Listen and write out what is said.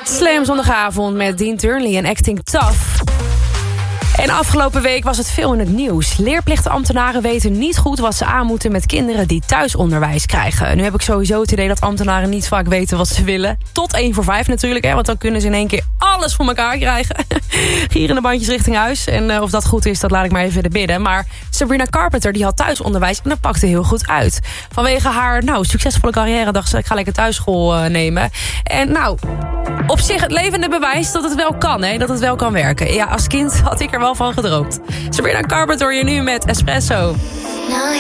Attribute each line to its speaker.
Speaker 1: Slam zondagavond met Dean Turnley en Acting Tough. En afgelopen week was het veel in het nieuws. Leerplichtambtenaren weten niet goed wat ze aan moeten met kinderen die thuisonderwijs krijgen. Nu heb ik sowieso het idee dat ambtenaren niet vaak weten wat ze willen. Tot 1 voor 5 natuurlijk, hè, want dan kunnen ze in één keer alles voor elkaar krijgen. Gierende bandjes richting huis. En of dat goed is, dat laat ik maar even bidden. Maar Sabrina Carpenter die had thuisonderwijs en dat pakte heel goed uit. Vanwege haar succesvolle carrière dacht ze, ik ga lekker thuisschool nemen. En op zich het levende bewijs dat het wel kan, hè? Dat het wel kan werken. Ja, als kind had ik er wel van gedroomd. Sabrina Carpenter hier nu met Espresso.